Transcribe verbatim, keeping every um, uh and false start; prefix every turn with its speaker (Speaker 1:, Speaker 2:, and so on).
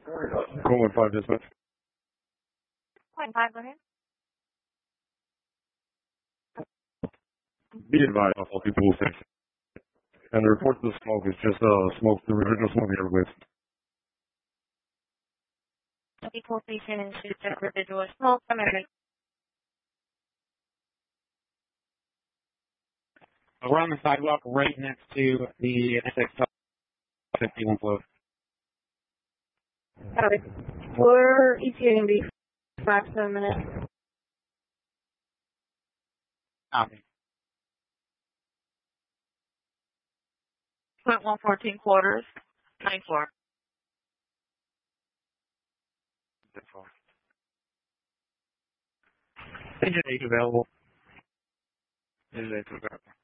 Speaker 1: Coleman five dispatch.
Speaker 2: Point five, go ahead.
Speaker 1: Be advised, all people will say. And the report of the smoke is just uh, smoke, the residual smoke in the Everglades.
Speaker 2: Equal station and shoot check residual smoke from every.
Speaker 3: We're on the sidewalk right next to the S X fifty-one float.
Speaker 2: Copy. We're E T A and B. Five, seven minutes.
Speaker 3: Copy.
Speaker 2: Point one fourteen quarters. Nine four.
Speaker 3: That's all. Engine eight available. Engine eight available.